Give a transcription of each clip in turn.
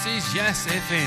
This is Yes FM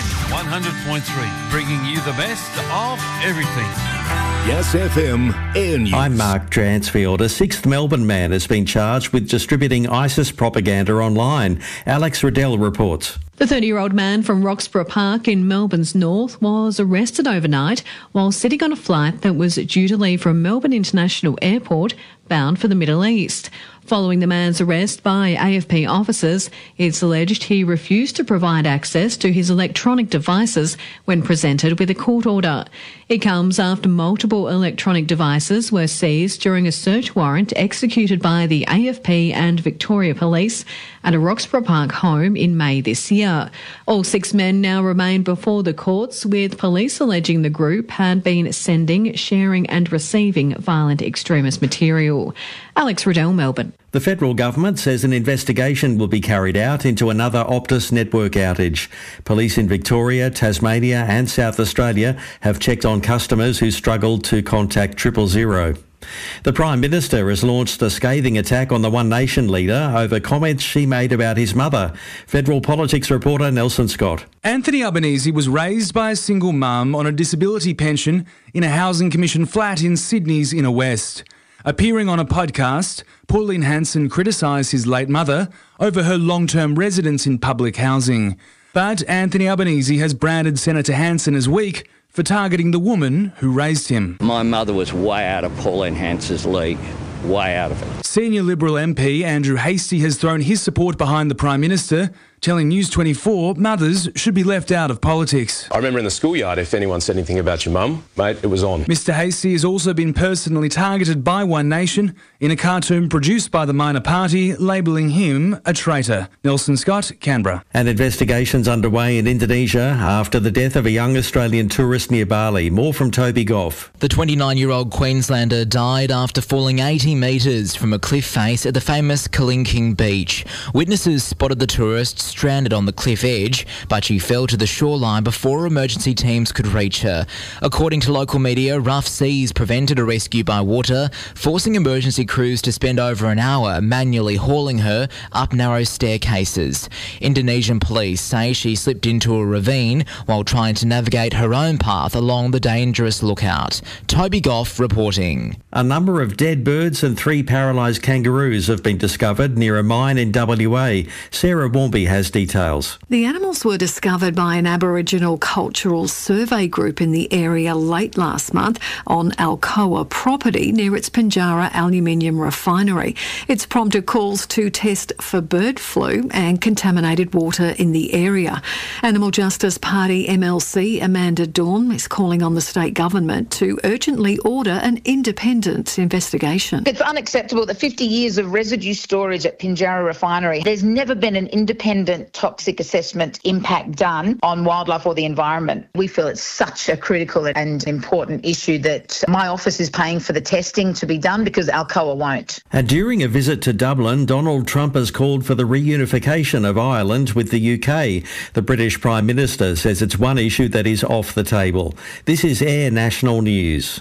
100.3, bringing you the best of everything. Yes FM Air News. I'm Mark Dransfield. A sixth Melbourne man has been charged with distributing ISIS propaganda online. Alex Riddell reports. The 30-year-old man from Roxburgh Park in Melbourne's north was arrested overnight while sitting on a flight that was due to leave from Melbourne International Airport bound for the Middle East. Following the man's arrest by AFP officers, it's alleged he refused to provide access to his electronic devices when presented with a court order. It comes after multiple electronic devices were seized during a search warrant executed by the AFP and Victoria Police at a Roxburgh Park home in May this year. All six men now remain before the courts, with police alleging the group had been sending, sharing and receiving violent extremist material. Alex Riddell, Melbourne. The federal government says an investigation will be carried out into another Optus network outage. Police in Victoria, Tasmania and South Australia have checked on customers who struggled to contact 000. The Prime Minister has launched a scathing attack on the One Nation leader over comments she made about his mother. Federal politics reporter Nelson Scott. Anthony Albanese was raised by a single mum on a disability pension in a Housing Commission flat in Sydney's Inner West. Appearing on a podcast, Pauline Hanson criticised his late mother over her long-term residence in public housing. But Anthony Albanese has branded Senator Hanson as weak for targeting the woman who raised him. My mother was way out of Pauline Hanson's league. Way out of it. Senior Liberal MP Andrew Hastie has thrown his support behind the Prime Minister, telling News 24 mothers should be left out of politics. I remember in the schoolyard, if anyone said anything about your mum, mate, it was on. Mr Hastie has also been personally targeted by One Nation in a cartoon produced by the minor party, labelling him a traitor. Nelson Scott, Canberra. An investigation's underway in Indonesia after the death of a young Australian tourist near Bali. More from Toby Goff. The 29-year-old Queenslander died after falling 80 metres from a cliff face at the famous Kalingking Beach. Witnesses spotted the tourist stranded on the cliff edge, but she fell to the shoreline before emergency teams could reach her. According to local media, rough seas prevented a rescue by water, forcing emergency crews to spend over an hour manually hauling her up narrow staircases. Indonesian police say she slipped into a ravine while trying to navigate her own path along the dangerous lookout. Toby Goff reporting. A number of dead birds and 3 paralysed kangaroos have been discovered near a mine in WA. Sarah Warmby has details. The animals were discovered by an Aboriginal cultural survey group in the area late last month on Alcoa property near its Pinjarra aluminium refinery. It's prompted calls to test for bird flu and contaminated water in the area. Animal Justice Party MLC Amanda Dawn is calling on the state government to urgently order an independent investigation. It's unacceptable that 50 years of residue storage at Pinjarra refinery, there's never been an independent toxic assessment impact done on wildlife or the environment. We feel it's such a critical and important issue that my office is paying for the testing to be done because Alcoa won't. And during a visit to Dublin, Donald Trump has called for the reunification of Ireland with the UK. The British Prime Minister says it's one issue that is off the table. This is Air National News.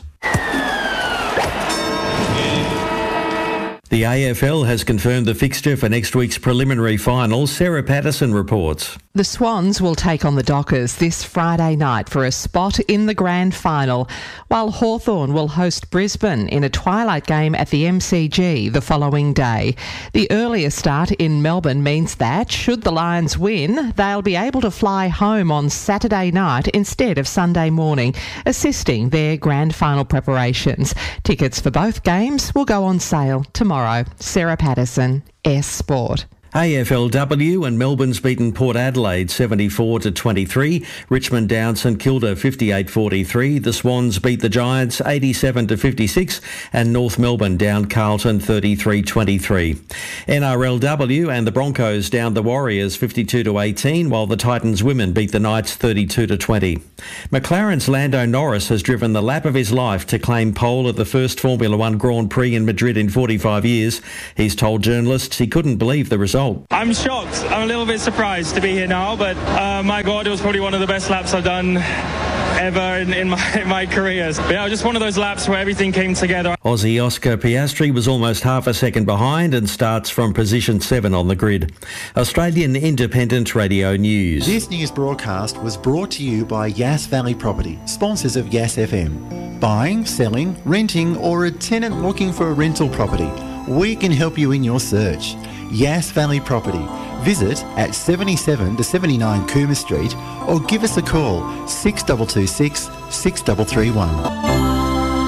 The AFL has confirmed the fixture for next week's preliminary final. Sarah Patterson reports. The Swans will take on the Dockers this Friday night for a spot in the grand final, while Hawthorn will host Brisbane in a twilight game at the MCG the following day. The earlier start in Melbourne means that, should the Lions win, they'll be able to fly home on Saturday night instead of Sunday morning, assisting their grand final preparations. Tickets for both games will go on sale tomorrow. Sarah Patterson, S Sport. AFLW and Melbourne's beaten Port Adelaide 74-23. Richmond down St Kilda 58-43. The Swans beat the Giants 87-56 and North Melbourne down Carlton 33-23. NRLW and the Broncos down the Warriors 52-18 while the Titans women beat the Knights 32-20. McLaren's Lando Norris has driven the lap of his life to claim pole at the first Formula One Grand Prix in Madrid in 45 years. He's told journalists he couldn't believe the result. I'm shocked. I'm a little bit surprised to be here now, but my God, it was probably one of the best laps I've done ever in my career. But yeah, just one of those laps where everything came together. Aussie Oscar Piastri was almost half a second behind and starts from position 7 on the grid. Australian Independent Radio News. This news broadcast was brought to you by Yass Valley Property, sponsors of Yass FM. Buying, selling, renting or a tenant looking for a rental property, we can help you in your search. Yass Valley Property. Visit at 77 to 79 Coomer Street or give us a call 6226 6331.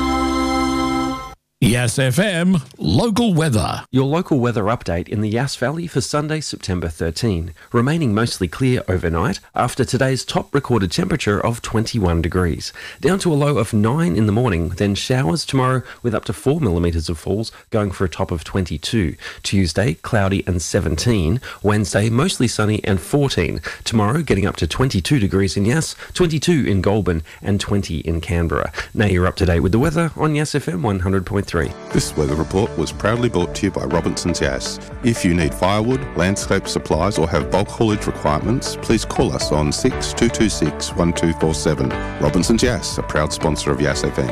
Yass FM local weather. Your local weather update in the Yass Valley for Sunday, September 13. Remaining mostly clear overnight after today's top recorded temperature of 21 degrees. Down to a low of 9 in the morning, then showers tomorrow with up to 4 millimetres of falls, going for a top of 22. Tuesday, cloudy and 17. Wednesday, mostly sunny and 14. Tomorrow, getting up to 22 degrees in Yass, 22 in Goulburn and 20 in Canberra. Now you're up to date with the weather on Yass FM 100.3. This weather report was proudly brought to you by Robinson's Yass. If you need firewood, landscape supplies or have bulk haulage requirements, please call us on 6226 1247. Robinson's Yass, a proud sponsor of Yass FM.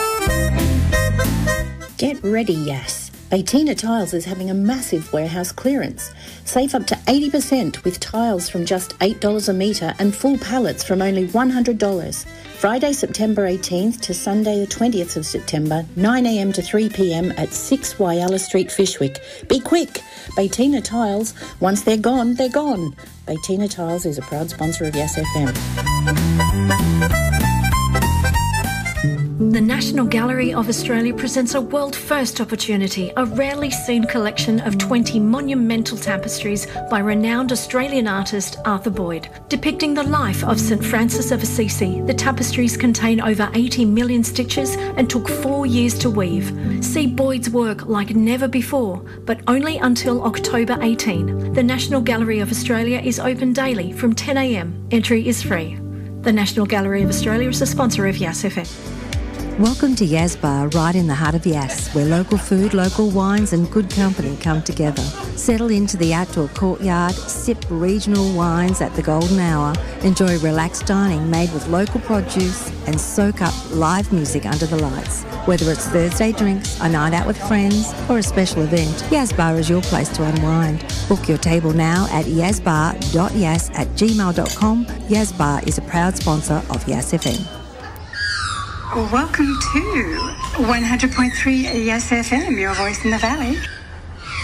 Get ready, Yass. Baytina Tiles is having a massive warehouse clearance. Save up to 80% with tiles from just $8 a metre and full pallets from only $100. Friday, September 18th to Sunday the 20th of September, 9am to 3pm at 6 Whyalla Street, Fyshwick. Be quick! Baytina Tiles, once they're gone, they're gone. Baytina Tiles is a proud sponsor of Yass FM. The National Gallery of Australia presents a world-first opportunity, a rarely seen collection of 20 monumental tapestries by renowned Australian artist Arthur Boyd. Depicting the life of St Francis of Assisi, the tapestries contain over 80 million stitches and took 4 years to weave. See Boyd's work like never before, but only until October 18. The National Gallery of Australia is open daily from 10am. Entry is free. The National Gallery of Australia is a sponsor of Yass FM. Welcome to Yass Bar, right in the heart of Yass, where local food, local wines and good company come together. Settle into the outdoor courtyard, sip regional wines at the golden hour, enjoy relaxed dining made with local produce and soak up live music under the lights. Whether it's Thursday drinks, a night out with friends or a special event, Yass Bar is your place to unwind. Book your table now at yassbar.yass@gmail.com. Yass Bar is a proud sponsor of Yass FM. Welcome to 100.3 Yass FM, your voice in the valley.